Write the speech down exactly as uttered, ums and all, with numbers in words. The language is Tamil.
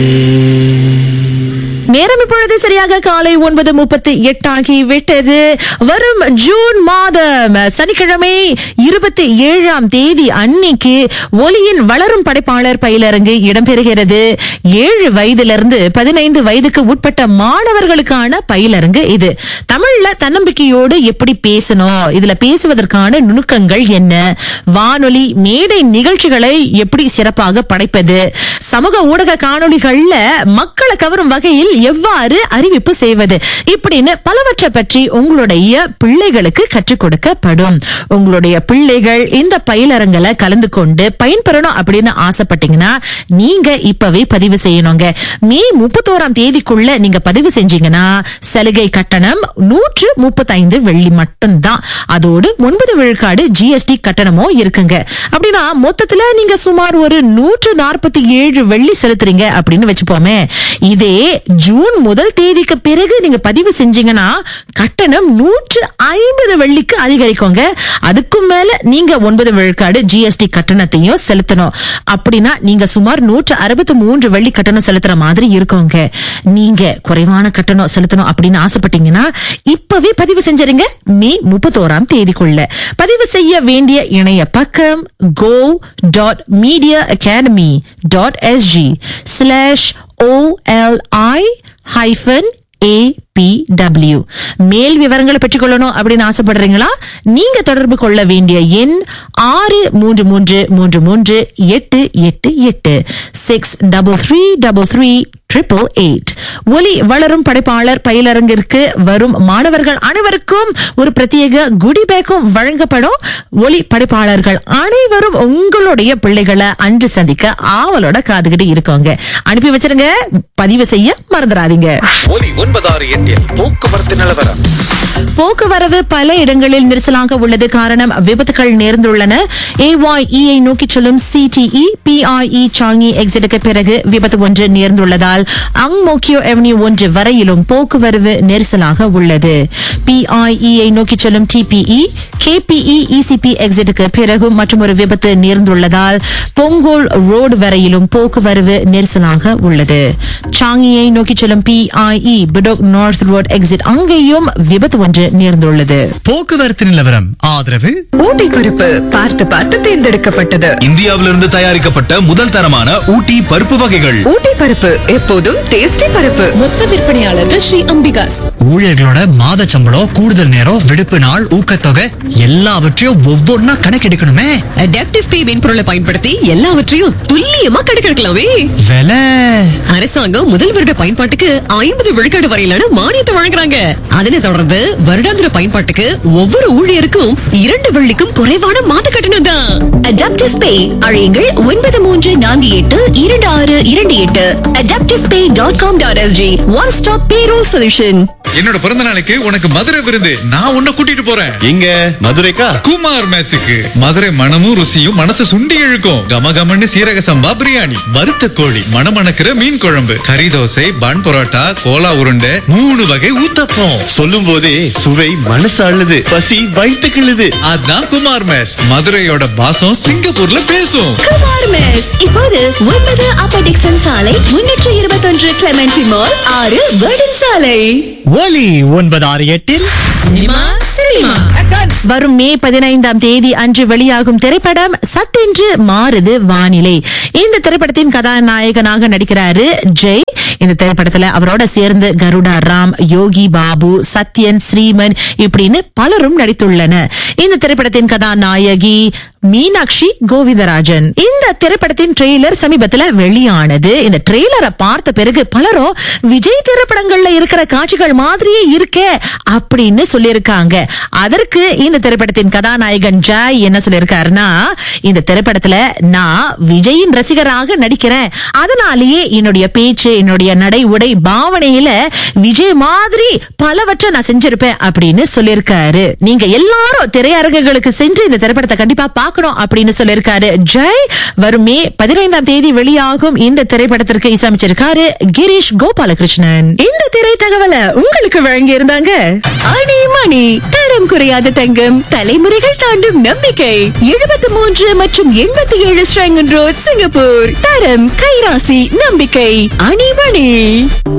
நேரம் இப்பொழுது சரியாக காலை ஒன்பது முப்பத்தி எட்டு ஆகி விட்டது. வரும் ஜூன் மாதம் சனிக்கிழமை இருபத்தி ஏழாம் தேதி அன்னைக்கு ஒலியின் வளரும் படைப்பாளர் பயிலரங்கு இடம்பெறுகிறது. ஏழு வயதிலிருந்து பதினைந்து வயதுக்கு உட்பட்ட மாணவர்களுக்கான பயிலரங்கு இது. தமிழ்ல தன்னம்பிக்கையோடு எப்படி பேசணும், இதுல பேசுவதற்கான நுணுக்கங்கள் என்ன, வானொலி மேடை நிகழ்ச்சிகளை எப்படி சிறப்பாக படைப்பது, சமூக ஊடக காணொளிகள்ல மக்களை கவரும் வகையில் எவ்வாறு அறிவிப்பு செய்வது, இப்படின்னு பலவற்றை பற்றி உங்களுடைய பிள்ளைகளுக்கு கற்றுக் கொடுக்கப்படும். உங்களுடைய பிள்ளைகள் இந்த பயிலரங்களை கலந்து கொண்டு பயன்பெறணும் அப்படின்னு ஆசைப்பட்டீங்கன்னா நீங்க இப்பவே பதிவு செய்யணுங்க. மே முப்பத்தோராம் தேதிக்குள்ள நீங்க பதிவு செஞ்சீங்கன்னா சலுகை கட்டணம் நூற்று முப்பத்தி ஐந்து வெள்ளி மட்டும்தான். அதோடு ஒன்பது விழுக்காடு ஜிஎஸ்டி கட்டணமும் இருக்குங்க. அப்படின்னா மொத்தத்துல நீங்க சுமார் ஒரு நூற்று நாற்பத்தி ஏழு வெள்ளி செலுத்துறீங்க அப்படின்னு வச்சுப்போமே. இதே ஜூன் முதல் தேதிக்கு பிறகு நீங்க பதிவு செஞ்சீங்கன்னா கட்டணம் நூற்று ஐம்பது வெள்ளிக்கு அதிகரிக்குங்க. அதுக்கும் மேல நீங்க ஒன்பது விழுக்காடு ஜிஎஸ்டி கட்டணத்தையும் செலுத்தணும். அப்படின்னா நீங்க சுமார் நூற்று அறுபத்தி மூன்று வெள்ளி கட்டணம் செலுத்துற மாதிரி இருக்குங்க. நீங்க குறைவான கட்டணம் செலுத்தணும் அப்படின்னு ஆசைப்பட்டீங்கன்னா இப்பவே பதிவு செஞ்சிருங்க. மே முப்பத்தோராம் தேதிக்குள்ள பதிவு செய்ய வேண்டிய இணைய பக்கம் go dot media academy dot s g slash o l i hyphen a p w. மேல் விவரங்களை பெற்றுக் கொள்ளணும் அப்படின்னு ஆசைப்படுறீங்களா? நீங்க தொடர்பு கொள்ள வேண்டிய எண் ஆறு மூன்று மூன்று மூன்று மூன்று எட்டு எட்டு எட்டு six double three double three triple eight. ஒலி வளரும் படைப்பாளர் பயிலரங்கிற்கு வரும் மாணவர்கள் அனைவருக்கும் ஒரு பிரத்யேக குடி பேக்கும் வழங்கப்படும். ஒலி படைப்பாளர்கள் அனைவரும் உங்களுடைய பிள்ளைகளை அன்று சந்திக்க ஆவலோட காதுகிட்டு இருக்கோங்க. அனுப்பி வச்சிருங்க, பதிவு செய்ய மறந்துடாதீங்க. ஒலி ஒன்பதாறு எட்டில் போக்குவரத்து நிலவரம். போக்குவரவு பல இடங்களில் நெரிசலாக உள்ளது. காரணம் விபத்துகள் நேர்ந்துள்ளன. ஏஒய்இ நோக்கி செல்லும் சிடிஇ பிஐஇ சாங்கி எக்ஸிட்டுக்கு பிறகு விபத்து ஒன்று நேர்ந்துள்ளதால் அங் மோக்கியோ அவென்யூ ஒன்று வரையிலும் போக்குவரவு நெரிசலாக உள்ளது. பிஐஇ நோக்கி செல்லும் டிபிஇ கேபிஇ இசிபி எக்ஸிட்டுக்கு பிறகு மற்றும் ஒரு விபத்து நேர்ந்துள்ளதால் பொங்கோல் ரோடு வரையிலும் போக்குவரவு நெரிசலாக உள்ளது. சாங்கியை நோக்கி செல்லும் PIE Bedok north road exit அங்கேயும் விபத்து ஒன்று நேர்ந்துள்ளது. போக்குவரத்து நிலவரம் ஆதரவு ஊட்டி பருப்பு பார்த்து பார்த்து தேர்ந்தெடுக்கப்பட்டது. இந்தியாவிலிருந்து தயாரிக்கப்பட்ட முதல் தரமான ஊட்டி பருப்பு வகைகள். ஊட்டி பருப்பு எப்போதும் டேஸ்டி பருப்பு. மொத்த விற்பனையாளர்கள் ஸ்ரீ அம்பிகாஸ். ஊழியர்களோட மாத சம்பளம், கூடுதல் நேரம், விடுப்பு நாள், ஊக்கத்தொகை எல்லாவற்றையும் ஒவ்வொன்னா கணக்கெடுக்கணுமே. அடாப்டிவ் பே மென்பொருளை பயன்படுத்தி எல்லாவற்றையும் துல்லியமா கணக்கெடுக்கலாமே. விலை அரசாங்கம் முதல் வருட பயன்பாட்டுக்கு ஐம்பது விழுக்காடு வரையிலான மானியத்தை வழங்குறாங்க. அதனை தொடர்ந்து வருடாந்திர பயன்பாட்டுக்கு ஒவ்வொரு ஊழியருக்கும் இரண்டு வெள்ளிக்கும் குறைவான மாத கட்டணம் தான். அடாப்டிவ் பே அழையுங்கள் ஒன்பது மூன்று நான்கு எட்டு இரண்டு ஆறு இரண்டு எட்டு. அடாப்டிவ் பே dot com dot S G. One stop payroll solution. என்னோட பிறந்த நாளைக்கு உனக்கு மதுரை விருந்து. நான் உன்னை கூட்டிட்டு போறேன். எங்க? மதுரைக்கா? குமார் மேஸுக்கு. மதுரை மனமும் ருசியும் மனசு சுண்டி இழுக்கும். கமகமன்னு சீரக சம்பா பிரியாணி, வறுத்த கோழி, மணமணக்கிற மீன் குழம்பு, கறி தோசை, பன் பரோட்டா, கோலா உருண்டை, மூணு வகை ஊத்தப்பம். சொல்லும் போதே சுவை மனசு அள்ளுது, பசி வயித்து கிள்ளுது. அதான் குமார் மேஸ். மதுரையோட பாசம் சிங்கப்பூர்ல பேசும். குமார் மெஸ் இப்போது ஒன்பது அப்பர் டிக்சன் சாலை, முன்னூற்று இருபத்தொன்று கிளெமென்டி மால், ஆறு வேர்டன் சாலை. ஒலி ஒன்பது ஆறு எட்டில் சினிமா சினிமா வரும் மே பதினைந்தாம் தேதி அன்று வெளியாகும் திரைப்படம் சட்டென்று மாறுது வானிலை. இந்த திரைப்படத்தின் கதாநாயகனாக நடிக்கிறாரு ஜெய். இந்த திரைப்படத்துல அவரோட சேர்ந்து கருடா ராம், யோகி பாபு, சத்யன், ஸ்ரீமன் இப்படின்னு பலரும் நடித்துள்ளனர். இந்த திரைப்படத்தின் கதாநாயகி மீனாட்சி கோவிந்தராஜன். இந்த திரைப்படத்தின் ட்ரெய்லர் சமீபத்துல வெளியானது. இந்த ட்ரெய்லரை பார்த்த பிறகு பலரும் விஜய் திரைப்படங்கள்ல இருக்கிற காட்சிகள் மாதிரியே இருக்கே அப்படின்னு சொல்லியிருக்காங்க. அதற்கு இந்த திரைப்படத்தின் கதாநாயகன் ஜாய் என்ன சொல்லியிருக்காருன்னா, இந்த திரைப்படத்துல நான் விஜயின் ரசிகராக நடிக்கிறேன், அதனாலேயே என்னுடைய பேச்சு, என்னுடைய நடை, உடை, பாவனையில விஜய் மாதிரி பலவற்றை நான் செஞ்சிருப்பேன் அப்படின்னு சொல்லியிருக்காரு. நீங்க எல்லாரும் திரையரங்குகளுக்கு சென்று இந்த திரைப்படத்தை கண்டிப்பா பார்க்கணும் அப்படின்னு சொல்லியிருக்காரு ஜெய். வரும் மே பதினைந்தாம் தேதி வெளியாகும் இந்த திரைப்படத்திற்கு இசையமைச்சிருக்காரு கிரீஷ் கோபாலகிருஷ்ணன். இந்த திரை தகவலை உங்களுக்கு வழங்கி இருந்தாங்க அணி மணி தரம் குறையாத தங்கம், தலைமுறைகள் தாண்டும் நம்பிக்கை. எழுபத்தி மூன்று மற்றும் எண்பத்தி ஏழு ஸ்ரங்கன் ரோட், சிங்கப்பூர். தரம், கைராசி, நம்பிக்கை. அணி மணி.